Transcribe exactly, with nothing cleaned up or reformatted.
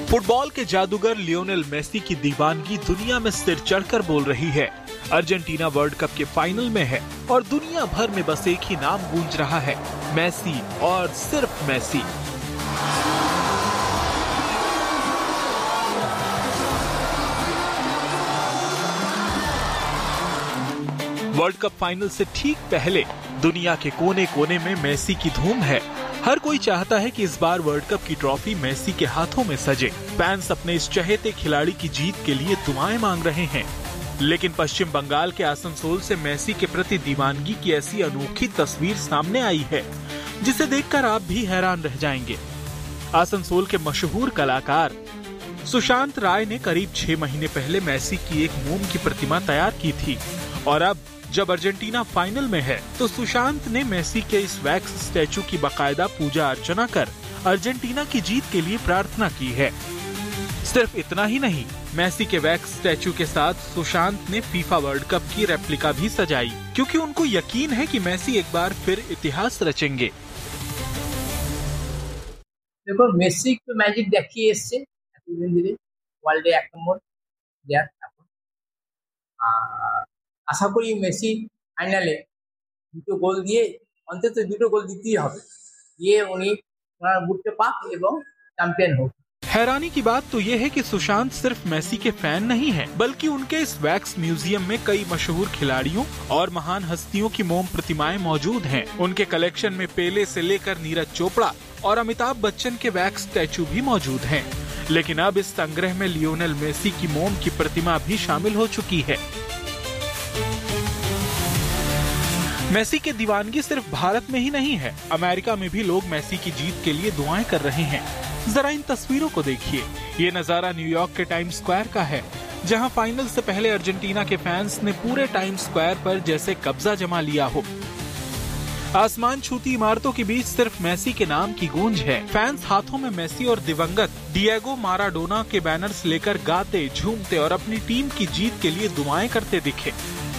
Football के जादूगर Lionel Messi की दीवानगी दुनिया में सिर चढ़कर बोल रही है। अर्जेंटीना वर्ल्ड कप के फाइनल में है और दुनिया भर में बस एक ही नाम गूंज रहा है, मेसी और सिर्फ मेसी। वर्ल्ड कप फाइनल से ठीक पहले दुनिया के कोने कोने में मेसी की धूम है। हर कोई चाहता है कि इस बार वर्ल्ड कप की ट्रॉफी मेसी के हाथों में सजे। फैंस अपने इस चहेते खिलाड़ी की जीत के लिए दुआएं मांग रहे हैं। लेकिन पश्चिम बंगाल के आसनसोल से मेसी के प्रति दीवानगी की ऐसी अनोखी तस्वीर सामने आई है जिसे देखकर आप भी हैरान रह जाएंगे। आसनसोल के मशहूर कलाकार सुशांत राय ने करीब छह महीने पहले मेसी की एक मोम की प्रतिमा तैयार की थी और अब जब अर्जेंटीना फाइनल में है तो सुशांत ने मेसी के इस वैक्स स्टैचू की बाकायदा पूजा अर्चना कर अर्जेंटीना की जीत के लिए प्रार्थना की है। सिर्फ इतना ही नहीं, मेसी के वैक्स स्टैचू के साथ सुशांत ने फीफा वर्ल्ड कप की रेप्लिका भी सजाई, क्योंकि उनको यकीन है कि मेसी एक बार फिर इतिहास रचेंगे। देखो, मेसी तो मैजिक देखिए इससे धीरे धीरे वर्ल्ड एक नंबर प्लेयर। আশা করি মেসি ফাইনালে দুটো গোল দিয়ে অন্তত দুটো গোল দিতেই হবে, ये উনি ওনার বুটে পাক এবং চ্যাম্পিয়ন হোক। हैरानी की बात तो ये है कि सुशांत सिर्फ मेसी के फैन नहीं है, बल्कि उनके इस वैक्स म्यूजियम में कई मशहूर खिलाड़ियों और महान हस्तियों की मोम प्रतिमाएं मौजूद हैं। उनके कलेक्शन में पेले से लेकर नीरज चोपड़ा और अमिताभ बच्चन के वैक्स स्टैचू भी मौजूद हैं। लेकिन अब इस संग्रह में लियोनेल मेसी की मोम की प्रतिमा भी शामिल हो चुकी है। मेसी की दीवानगी सिर्फ भारत में ही नहीं है, अमेरिका में भी लोग मेसी की जीत के लिए दुआएं कर रहे हैं। जरा इन तस्वीरों को देखिए। ये नजारा न्यूयॉर्क के टाइम स्क्वायर का है, जहां फाइनल से पहले अर्जेंटीना के फैंस ने पूरे टाइम स्क्वायर पर जैसे कब्जा जमा लिया हो। आसमान छूती इमारतों के बीच सिर्फ मेसी के नाम की गूंज है। फैंस हाथों में मेसी और दिवंगत डिएगो माराडोना के बैनर्स लेकर गाते, झूमते और अपनी टीम की जीत के लिए दुआएं करते दिखे।